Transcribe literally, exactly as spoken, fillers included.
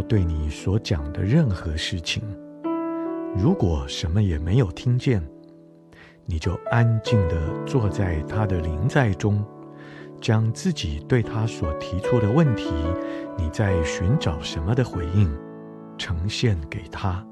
要对你所讲的任何事情。如果什么也没有听见，你就安静地坐在他的临在中，将自己对他所提出的问题，你在寻找什么的回应，呈现给他。